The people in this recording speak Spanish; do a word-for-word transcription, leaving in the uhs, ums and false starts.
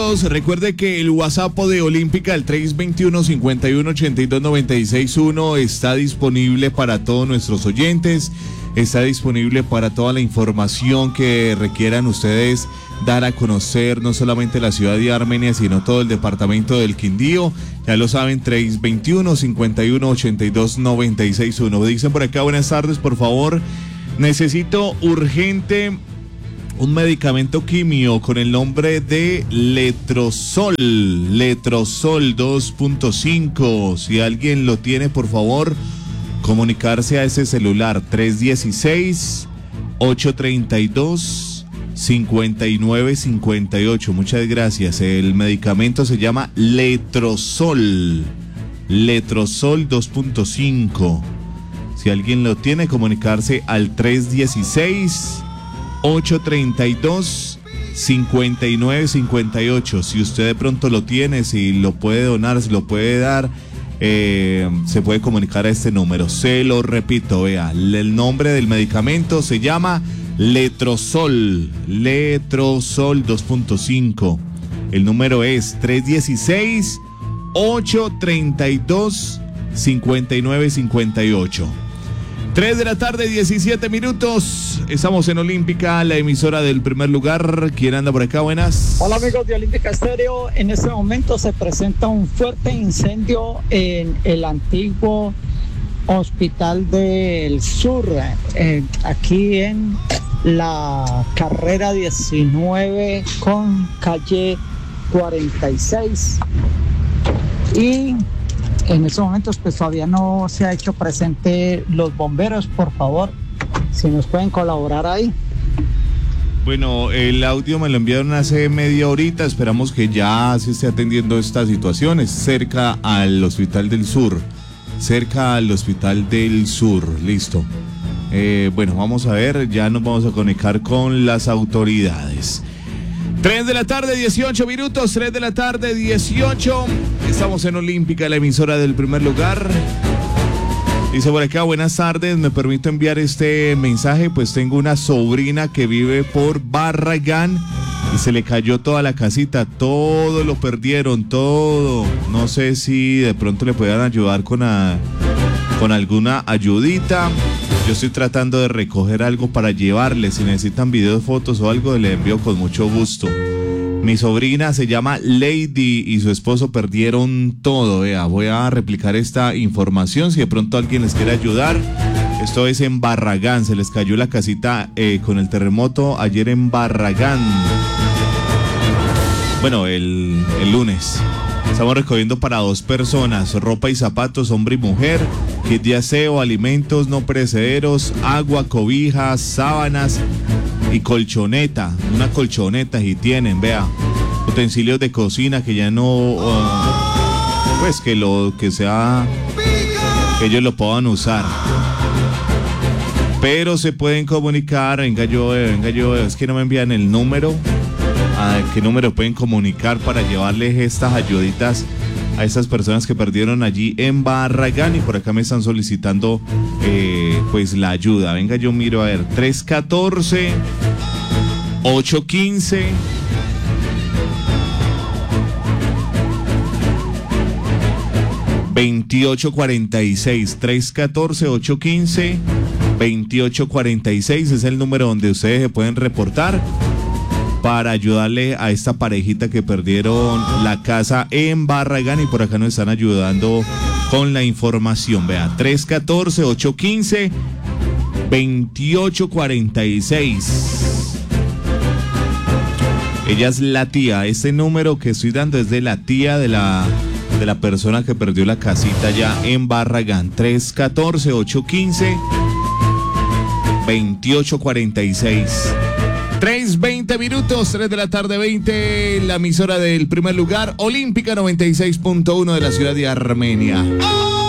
Recuerde que el WhatsApp de Olímpica, el tres veintiuno, cincuenta y uno, ochenta y dos, noventa y seis uno, está disponible para todos nuestros oyentes, está disponible para toda la información que requieran ustedes dar a conocer, no solamente la ciudad de Armenia, sino todo el departamento del Quindío. Ya lo saben, tres veintiuno, cincuenta y uno, ochenta y dos, noventa y seis uno. Dicen por acá, buenas tardes, por favor, necesito urgente un medicamento quimio con el nombre de Letrozol, Letrozol dos punto cinco. Si alguien lo tiene, por favor, comunicarse a ese celular tres uno seis, ocho tres dos, cinco nueve cinco ocho. Muchas gracias. El medicamento se llama Letrozol, Letrozol dos punto cinco. Si alguien lo tiene, comunicarse al tres uno seis, ocho tres dos, cinco nueve cinco ocho. Si usted de pronto lo tiene, si lo puede donar, si lo puede dar, eh, se puede comunicar a este número. Se lo repito, vea, el nombre del medicamento se llama Letrozol, Letrozol dos punto cinco. El número es tres uno seis, ocho tres dos, cinco nueve cinco ocho. tres de la tarde, diecisiete minutos. Estamos en Olímpica, la emisora del primer lugar. ¿Quién anda por acá? Buenas. Hola, amigos de Olímpica Estéreo. En este momento se presenta un fuerte incendio en el antiguo Hospital del Sur, eh, aquí en la carrera diecinueve con calle cuarenta y seis. Y en estos momentos pues todavía no se ha hecho presente los bomberos. Por favor, si nos pueden colaborar ahí. Bueno, el audio me lo enviaron hace media horita. Esperamos que ya se esté atendiendo esta situación. Es cerca al Hospital del Sur, cerca al Hospital del Sur. Listo. Eh, bueno, vamos a ver, ya nos vamos a conectar con las autoridades. tres de la tarde, dieciocho minutos, tres de la tarde, dieciocho. Estamos en Olímpica, la emisora del primer lugar. Dice por acá, buenas tardes, me permito enviar este mensaje, pues tengo una sobrina que vive por Barragán y se le cayó toda la casita, todo lo perdieron, todo. No sé si de pronto le puedan ayudar con, a, con alguna ayudita. Yo estoy tratando de recoger algo para llevarle. Si necesitan videos, fotos o algo, le envío con mucho gusto. Mi sobrina se llama Lady y su esposo perdieron todo. Vea, voy a replicar esta información si de pronto alguien les quiere ayudar. Esto es en Barragán. Se les cayó la casita eh, con el terremoto ayer en Barragán. Bueno, el, el lunes. Estamos recogiendo para dos personas, ropa y zapatos, hombre y mujer, kit de aseo, alimentos no perecederos, agua, cobijas, sábanas y colchoneta, una colchoneta si tienen, vea, utensilios de cocina que ya no, uh, pues que lo que sea, que ellos lo puedan usar. Pero se pueden comunicar, venga yo, venga yo, es que no me envían el número. ¿A qué número pueden comunicar para llevarles estas ayuditas a estas personas que perdieron allí en Barragán? Y por acá me están solicitando eh, pues la ayuda. Venga, yo miro a ver, tres uno cuatro, ocho uno cinco, veintiocho cuarenta y seis, tres uno cuatro, ocho uno cinco, veintiocho cuarenta y seis es el número donde ustedes se pueden reportar para ayudarle a esta parejita que perdieron la casa en Barragán y por acá nos están ayudando con la información. Vea, tres uno cuatro, ocho uno cinco, veintiocho cuarenta y seis. Ella es la tía, este número que estoy dando es de la tía de la, de la persona que perdió la casita ya en Barragán. tres uno cuatro, ocho uno cinco, veintiocho cuarenta y seis. tres, veinte minutos, tres de la tarde, veinte, la emisora del primer lugar, Olímpica noventa y seis punto uno de la ciudad de Armenia.